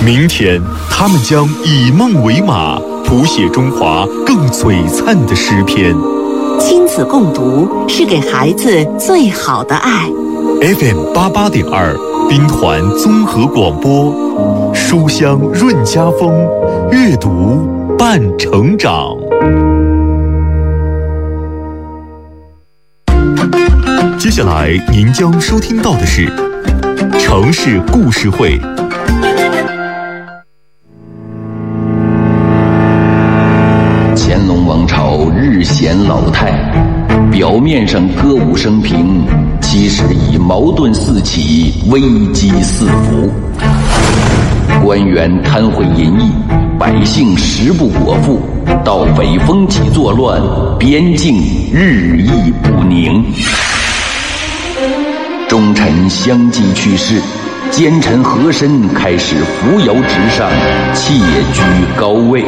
明天，他们将以梦为马，谱写中华更璀璨的诗篇。 亲子共读是给孩子最好的爱。 FM 88.2，兵团综合广播，书香润家风，阅读伴成长。接下来您将收听到的是城市故事会。 乾隆王朝日显老态，表面上歌舞升平，其实已矛盾四起，危机四伏。官员贪贿淫逸，百姓食不果腹，盗匪风起作乱，边境日益不宁。忠臣相继去世，奸臣和珅开始扶摇直上，窃居高位。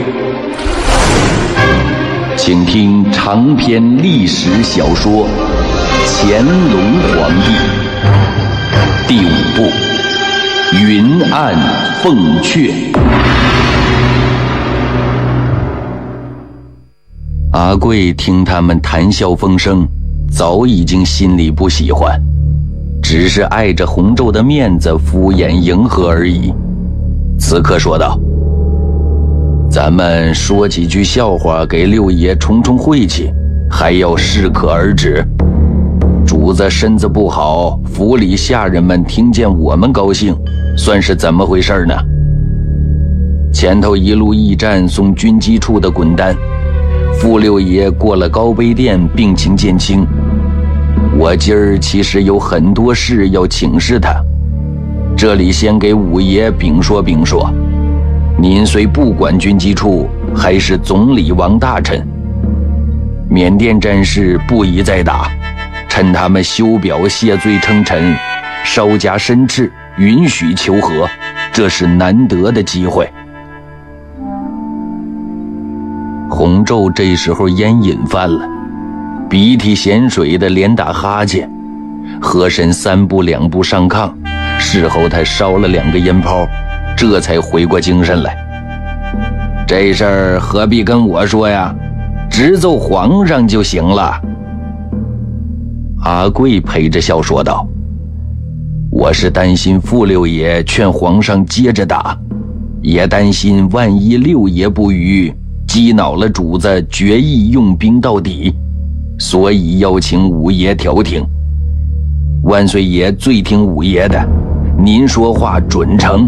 请听长篇历史小说《乾隆皇帝》第5部《云暗凤阙》。阿贵听他们谈笑风生，早已经心里不喜欢，只是碍着洪昼的面子敷衍迎合而已。此刻说道：咱们说几句笑话给六爷冲冲晦气，还要适可而止。主子身子不好，府里下人们听见我们高兴，算是怎么回事呢？前头一路驿站送军机处的滚单，傅六爷过了高碑店，病情渐轻。我今儿其实有很多事要请示他，这里先给五爷禀说禀说。您虽不管军机处，还是总理王大臣。缅甸战事不宜再打，趁他们修表谢罪称臣，稍加申斥，允许求和，这是难得的机会。洪昼这时候烟瘾犯了，鼻涕咸水的连打哈欠，和珅3步2步上炕，事后他烧了2个烟泡，这才回过精神来。这事儿何必跟我说呀，直奏皇上就行了。阿贵陪着笑说道：我是担心傅六爷劝皇上接着打，也担心万一六爷不虞，激恼了主子，决意用兵到底，所以邀请五爷调停。万岁爷最听五爷的，您说话准成。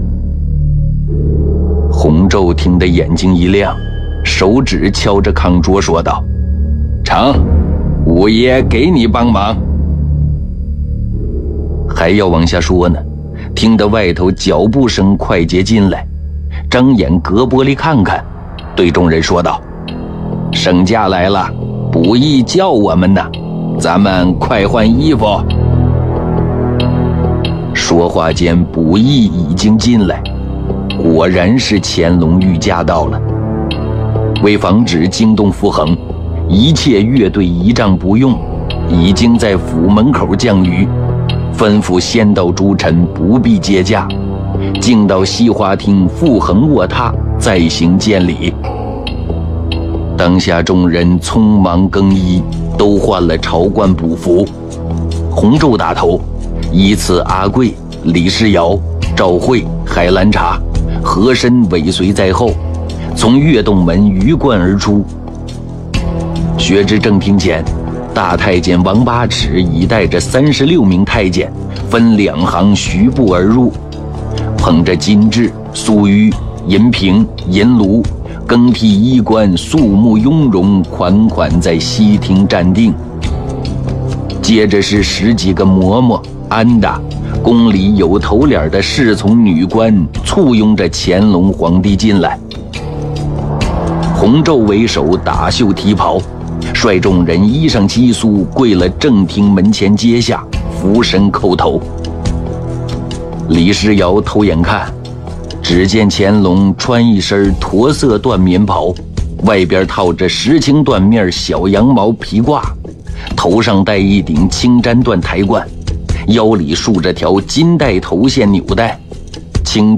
洪昼听得眼睛一亮，手指敲着炕桌说道：成，五爷给你帮忙。还要往下说呢，听得外头脚步声快捷进来，张眼隔玻璃看看，对众人说道：圣驾来了，卜义叫我们呢，咱们快换衣服。说话间，卜义已经进来，果然是乾隆御驾到了。为防止惊动傅恒，一切乐队仪仗不用，已经在府门口降雨，吩咐先到诸臣不必接驾，径到西花厅傅恒卧榻，再行见礼。当下众人匆忙更衣，都换了朝冠补服。洪昼打头，依次阿贵、李世尧、赵惠、海兰察、和珅尾随在后，从月洞门鱼贯而出。学知正厅前，大太监王八尺已带着36名太监，分2行徐步而入，捧着金质、素玉、银瓶、银炉，更替衣冠，肃穆雍容，款款在西厅站定。接着是10几个嬷嬷、安达、宫里有头脸的侍从女官，簇拥着乾隆皇帝进来。洪昼为首打绣提袍，率众人衣裳窸窣，跪了正厅门前阶下，俯身叩头。李世尧偷眼看，只见乾隆穿一身驼色缎棉袍，外边套着10青缎面小羊毛皮褂，头上戴一顶青毡缎台冠，腰里束着条金带头线纽带，青